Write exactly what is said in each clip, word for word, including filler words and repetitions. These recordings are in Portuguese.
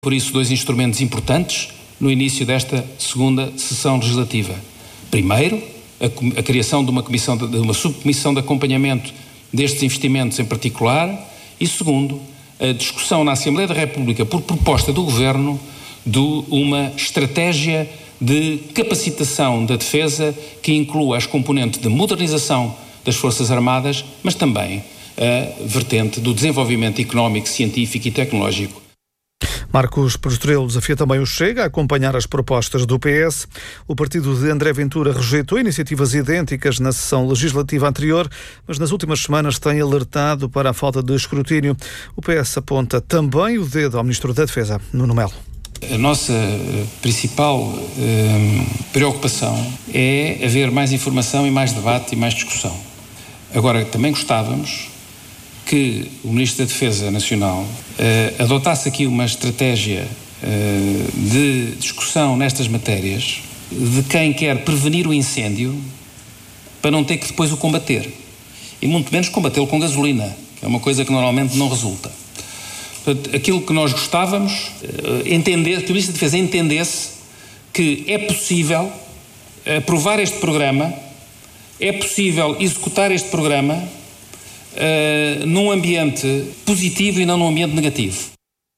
Por isso, dois instrumentos importantes no início desta segunda sessão legislativa. Primeiro, a, a criação de uma, comissão de, de uma subcomissão de acompanhamento destes investimentos em particular, e segundo, a discussão na Assembleia da República, por proposta do Governo, de uma estratégia de capacitação da defesa que inclua as componentes de modernização das Forças Armadas, mas também a vertente do desenvolvimento económico, científico e tecnológico. Marcos Postrelo desafia também o Chega a acompanhar as propostas do P S. O partido de André Ventura rejeitou iniciativas idênticas na sessão legislativa anterior, mas nas últimas semanas tem alertado para a falta de escrutínio. O P S aponta também o dedo ao Ministro da Defesa, Nuno Melo. A nossa principal eh, preocupação é haver mais informação e mais debate e mais discussão. Agora, também gostávamos que o Ministro da Defesa Nacional eh, adotasse aqui uma estratégia eh, de discussão nestas matérias de quem quer prevenir o incêndio para não ter que depois o combater. E muito menos combatê-lo com gasolina, que é uma coisa que normalmente não resulta. Portanto, aquilo que nós gostávamos, eh, entender, que o Ministro da Defesa entendesse que é possível aprovar este programa, é possível executar este programa Uh, num ambiente positivo e não num ambiente negativo.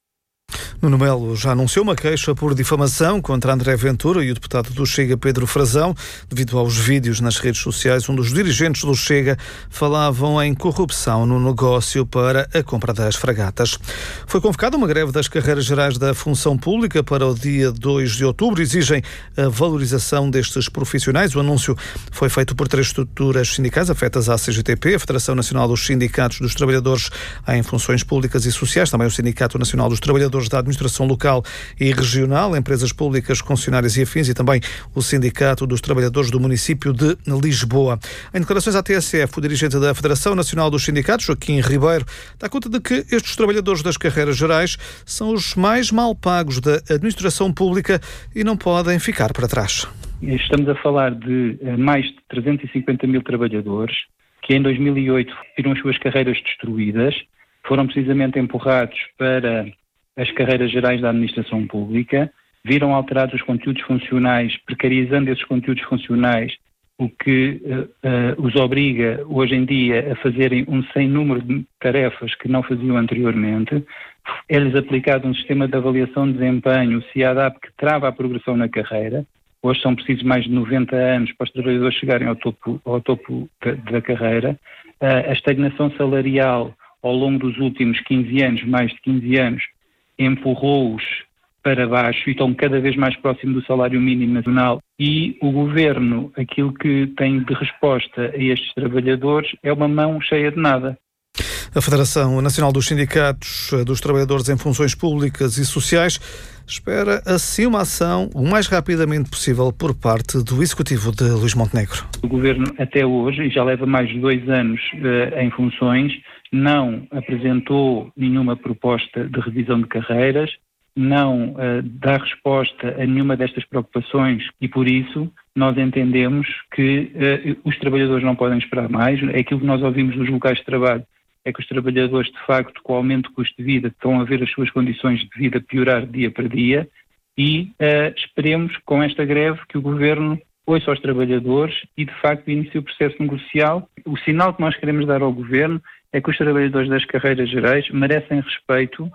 Nuno Melo já anunciou uma queixa por difamação contra André Ventura e o deputado do Chega, Pedro Frazão. Devido aos vídeos nas redes sociais, um dos dirigentes do Chega falavam em corrupção no negócio para a compra das fragatas. Foi convocada uma greve das carreiras gerais da função pública para o dia dois de outubro. Exigem a valorização destes profissionais. O anúncio foi feito por três estruturas sindicais afetas à C G T P, a Federação Nacional dos Sindicatos dos Trabalhadores em Funções Públicas e Sociais, também o Sindicato Nacional dos Trabalhadores da Administração Local e Regional, Empresas Públicas, Concessionárias e Afins, e também o Sindicato dos Trabalhadores do município de Lisboa. Em declarações à T S F, o dirigente da Federação Nacional dos Sindicatos, Joaquim Ribeiro, dá conta de que estes trabalhadores das carreiras gerais são os mais mal pagos da administração pública e não podem ficar para trás. Estamos a falar de mais de trezentos e cinquenta mil trabalhadores que em dois mil e oito viram as suas carreiras destruídas, foram precisamente empurrados para as carreiras gerais da administração pública, viram alterados os conteúdos funcionais, precarizando esses conteúdos funcionais, o que uh, uh, os obriga hoje em dia a fazerem um sem número de tarefas que não faziam anteriormente. É-lhes aplicado um sistema de avaliação de desempenho, o C I A D A P, que trava a progressão na carreira. Hoje são precisos mais de noventa anos para os trabalhadores chegarem ao topo, ao topo da, da carreira. Uh, a estagnação salarial ao longo dos últimos quinze anos, mais de quinze anos, empurrou-os para baixo e estão cada vez mais próximo do salário mínimo nacional, e o Governo, aquilo que tem de resposta a estes trabalhadores é uma mão cheia de nada. A Federação Nacional dos Sindicatos dos Trabalhadores em Funções Públicas e Sociais espera assim uma ação o mais rapidamente possível por parte do Executivo de Luís Montenegro. O Governo até hoje, e já leva mais de dois anos uh, em funções, não apresentou nenhuma proposta de revisão de carreiras, não uh, dá resposta a nenhuma destas preocupações, e por isso nós entendemos que uh, os trabalhadores não podem esperar mais. É aquilo que nós ouvimos dos locais de trabalho, é que os trabalhadores, de facto, com o aumento do custo de vida, estão a ver as suas condições de vida piorar dia para dia, e uh, esperemos com esta greve que o Governo ouça aos trabalhadores e, de facto, inicie o processo negocial. O sinal que nós queremos dar ao Governo é que os trabalhadores das carreiras gerais merecem respeito.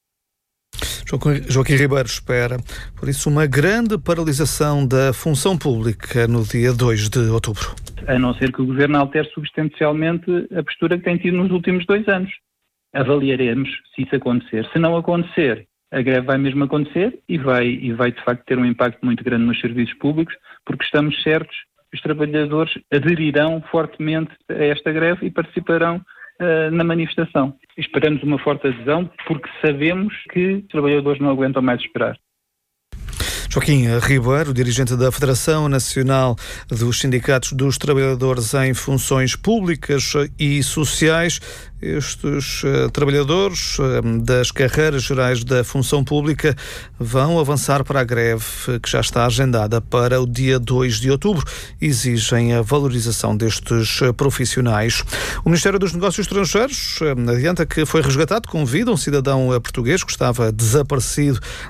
Joaquim Ribeiro espera, por isso, uma grande paralisação da função pública no dia dois de outubro. A não ser que o Governo altere substancialmente a postura que tem tido nos últimos dois anos. Avaliaremos se isso acontecer. Se não acontecer, a greve vai mesmo acontecer e vai, e vai de facto ter um impacto muito grande nos serviços públicos, porque estamos certos que os trabalhadores aderirão fortemente a esta greve e participarão uh, na manifestação. Esperamos uma forte adesão porque sabemos que os trabalhadores não aguentam mais esperar. Joaquim Ribeiro, dirigente da Federação Nacional dos Sindicatos dos Trabalhadores em Funções Públicas e Sociais. Estes uh, trabalhadores uh, das carreiras gerais da função pública vão avançar para a greve que já está agendada para o dia dois de outubro. Exigem a valorização destes uh, profissionais. O Ministério dos Negócios Estrangeiros uh, adianta que foi resgatado com vida um cidadão uh, português que estava desaparecido